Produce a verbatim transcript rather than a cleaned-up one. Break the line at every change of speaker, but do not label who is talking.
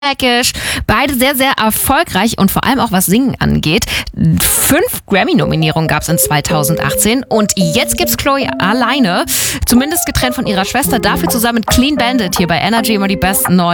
Blackish. Beide sehr, sehr erfolgreich und vor allem auch was Singen angeht. Fünf Grammy-Nominierungen gab es in zweitausendachtzehn und jetzt gibt's Chloe alleine, zumindest getrennt von ihrer Schwester, dafür zusammen mit Clean Bandit hier bei Energy immer die besten neuen.